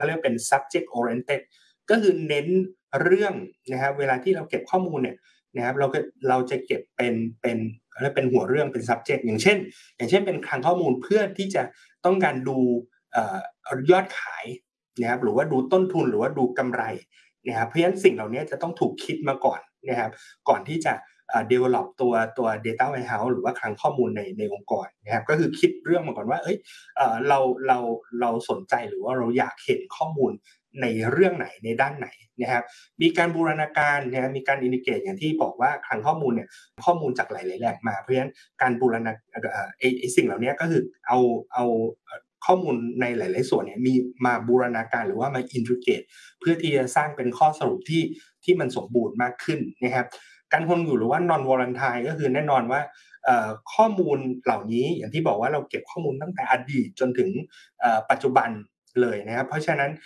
เขาเรียกเป็น subject oriented ก็คือเน้นเรื่องนะครับเวลาที่เราเก็บข้อมูลเนี่ยนะครับเราจะเก็บเป็นเขาเรียกเป็นหัวเรื่องเป็น subject อย่างเช่นเป็นคลังข้อมูลเพื่อที่จะต้องการดูยอดขายนะครับหรือว่าดูต้นทุนหรือว่าดูกำไรนะครับเพราะฉะนั้นสิ่งเหล่านี้จะต้องถูกคิดมาก่อนนะครับก่อนที่จะdevelop ตัว data warehouse หรือว่าคลังข้อมูลในองค์กรนะครับก็คือคิดเรื่องมาก่อนว่าเราสนใจหรือว่าเราอยากเห็นข้อมูลในเรื่องไหนในด้านไหนนะครับมีการบูรณาการนะครับมีการ integrate อย่างที่บอกว่าคลังข้อมูลเนี่ยข้อมูลจากหลายๆแหล่งมาเพราะฉะนั้นการบูรณาสิ่งเหล่านี้ก็คือเอาข้อมูลในหลายๆส่วนเนี่ยมีมาบูรณาการหรือว่ามา integrate เพื่อที่จะสร้างเป็นข้อสรุปที่มันสมบูรณ์มากขึ้นนะครับการคงอยู่หรือว่า non volatile ก็คือแน่นอนว่าข้อมูลเหล่านี้อย่างที่บอกว่าเราเก็บข้อมูลตั้งแต่อดีตจนถึงปัจจุบันเลยนะครับเพราะฉะนั้น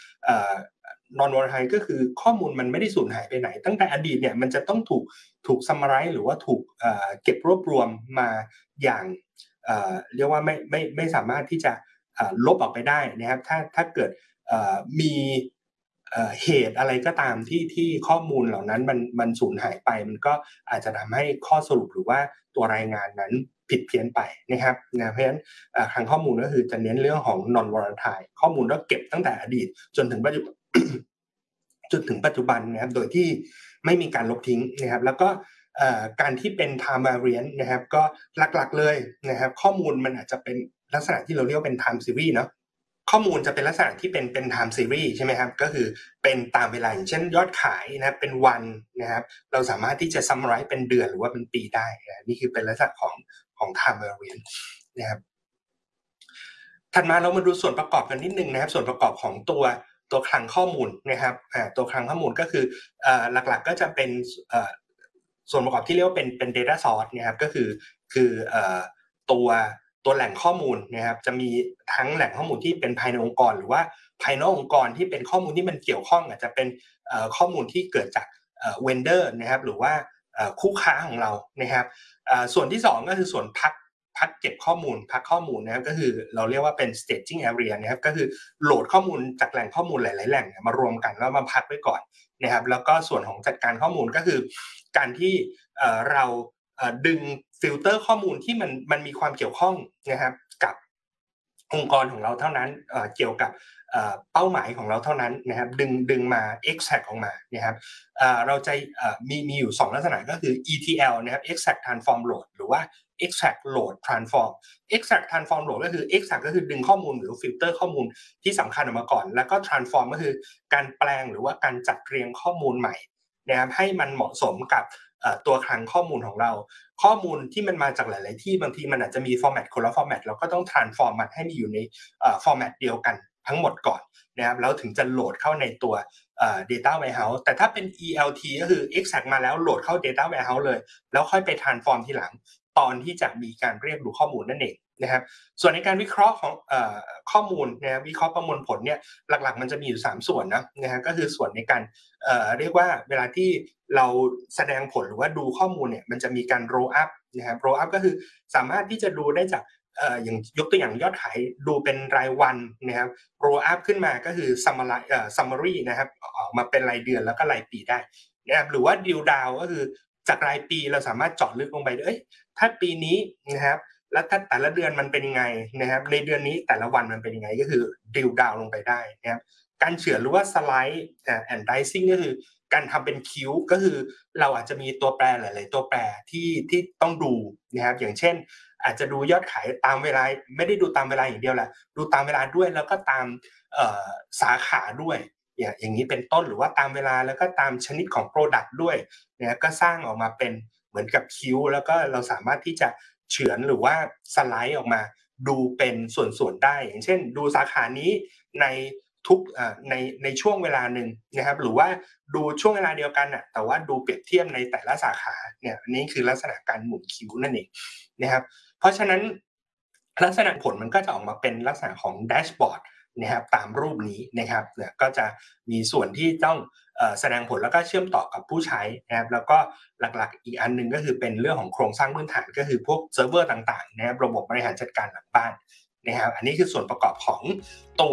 non volatile ก็คือข้อมูลมันไม่ได้สูญหายไปไหนตั้งแต่อดีตเนี่ยมันจะต้องถูก summarize หรือว่าถูกเก็บรวบรวมมาอย่างเรียกว่าไม่สามารถที่จะลบออกไปได้นะครับถ้าเกิดมีเหตุอะไรก็ตามที่ข้อมูลเหล่านั้นมันสูญหายไปมันก็อาจจะทำให้ข้อสรุปหรือว่าตัวรายงานนั้นผิดเพี้ยนไปนะครับเพราะฉะนั้นคลังข้อมูลก็คือจะเน้นเรื่องของ non volatile ข้อมูลก็เก็บตั้งแต่อดีตจนถึงปัจจุบันนะครับโดยที่ไม่มีการลบทิ้งนะครับแล้วก็การที่เป็น time variant นะครับก็หลักๆเลยนะครับข้อมูลมันอาจจะเป็นลักษณะที่เราเรียกว่าเป็น time series เนาะข้อมูลจะเป็นลักษณะที่เป็น time series ใช่ไหมครับก็คือเป็นตามเวลาอย่างเช่นยอดขายนะครับเป็นวันนะครับเราสามารถที่จะ summarize เป็นเดือนหรือว่าเป็นปีได้นี่คือเป็นลักษณะของ time variant นะครับถัดมาเรามาดูส่วนประกอบกันนิดนึงนะครับส่วนประกอบของตัวคลังข้อมูลนะครับตัวคลังข้อมูลก็คือหลักๆก็จะเป็นส่วนประกอบที่เรียกว่าเป็น data source นะครับก็คือตัวแหล่งข้อมูลนะครับจะมีทั้งแหล่งข้อมูลที่เป็นภายในองค์กรหรือว่าภายนอกองค์กรที่เป็นข้อมูลที่มันเกี่ยวข้องอาจจะเป็นข้อมูลที่เกิดจากvendor นะครับหรือว่าคู่ค้าของเรานะครับส่วนที่2ก็คือส่วนพักเก็บข้อมูลพักข้อมูลนะครับก็คือเราเรียกว่าเป็น staging area นะครับก็คือโหลดข้อมูลจากแหล่งข้อมูลหลายๆแหล่งมารวมกันแล้วมาพักไว้ก่อนนะครับแล้วก็ส่วนของจัดการข้อมูลก็คือการที่เราดึงฟิลเตอร์ข้อมูลที่มันมีความเกี่ยวข้องนะครับกับองค์กรของเราเท่านั้นเกี่ยวกับเป้าหมายของเราเท่านั้นนะครับดึงมา extract ออกมานะครับเราจะมีอยู่2ลักษณะก็คือ ETL นะครับ extract transform load หรือว่า extract load transform extract transform load ก็คือ extract ก็คือดึงข้อมูลหรือฟิลเตอร์ข้อมูลที่สำคัญออกมาก่อนแล้วก็ transform ก็คือการแปลงหรือว่าการจัดเรียงข้อมูลใหม่นะครับให้มันเหมาะสมกับตัวคลังข้อมูลของเราข้อมูลที่มันมาจากหลายๆที่บางทีมันอาจจะมี format คนละ format เราก็ต้อง transform มันให้มีอยู่ในformat เดียวกันทั้งหมดก่อนนะครับแล้วถึงจะโหลดเข้าในตัวdata warehouse แต่ถ้าเป็น ELT ก็คือ extract มาแล้วโหลดเข้า data warehouse เลยแล้วค่อยไป transform ทีหลังตอนที่จะมีการเรียกดูข้อมูลนั่นเองนะครับส่วนในการวิเคราะห์ของข้อมูลนะครับวิเคราะห์ประมวลผลเนี่ยหลักๆมันจะมีอยู่3ส่วนนะฮะก็คือส่วนในการเรียกว่าเวลาที่เราแสดงผลหรือว่าดูข้อมูลเนี่ยมันจะมีการ roll up นะครับ roll up ก็คือสามารถที่จะดูได้จากอย่างยกตัวอย่างยอดขายดูเป็นรายวันนะครับ roll up ขึ้นมาก็คือ summary นะครับออกมาเป็นรายเดือนแล้วก็รายปีได้นะครับหรือว่า drill down ก็คือจากรายปีเราสามารถเจาะลึกลงไปได้ถ้าปีนี้นะครับแล้วถ้าแต่ละเดือนมันเป็นยังไงนะครับในเดือนนี้แต่ละวันมันเป็นยังไงก็คือ drill down ลงไปได้นะครับการเฉือนหรือว่า slide and dicing ก็คือการทำเป็นคิ้วก็คือเราอาจจะมีตัวแปรหลายๆตัวแปรที่ต้องดูนะครับอย่างเช่นอาจจะดูยอดขายตามเวลาไม่ได้ดูตามเวลาอย่างเดียวแหละดูตามเวลาด้วยแล้วก็ตามสาขาด้วยอย่างนี้เป็นต้นหรือว่าตามเวลาแล้วก็ตามชนิดของ product ด้วยนะก็สร้างออกมาเป็นเหมือนกับคิ้วแล้วก็เราสามารถที่จะเฉือนหรือว่าสไลด์ออกมาดูเป็นส่วนๆได้อย่างเช่นดูสาขานี้ในทุกในช่วงเวลาหนึ่งนะครับหรือว่าดูช่วงเวลาเดียวกันน่ะแต่ว่าดูเปรียบเทียบในแต่ละสาขาเนี่ยอันนี้คือลักษณะการหมุนคิ้วนั่นเองนะครับเพราะฉะนั้นลักษณะผลมันก็จะออกมาเป็นลักษณะของแดชบอร์ดนะครับตามรูปนี้นะครับเนี่ยก็จะมีส่วนที่ต้องแสดงผลแล้วก็เชื่อมต่อกับผู้ใช้นะครับแล้วก็หลักๆอีกอันนึงก็คือเป็นเรื่องของโครงสร้างพื้นฐานก็คือพวกเซิร์ฟเวอร์ต่างๆนะครับระบบบริหารจัดการหลังบ้านนะครับอันนี้คือส่วนประกอบของตัว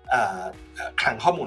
คลังข้อมูล